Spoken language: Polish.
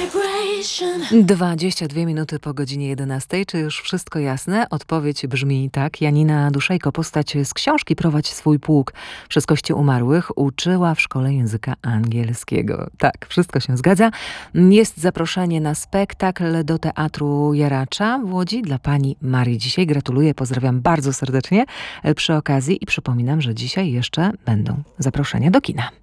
22 minuty po godzinie 11. Czy już wszystko jasne? Odpowiedź brzmi tak. Janina Duszejko, postać z książki Prowadź swój pług przez kości umarłych, uczyła w szkole języka angielskiego. Tak, wszystko się zgadza. Jest zaproszenie na spektakl do Teatru Jaracza w Łodzi dla pani Marii. Dzisiaj gratuluję, pozdrawiam bardzo serdecznie przy okazji i przypominam, że dzisiaj jeszcze będą zaproszenia do kina.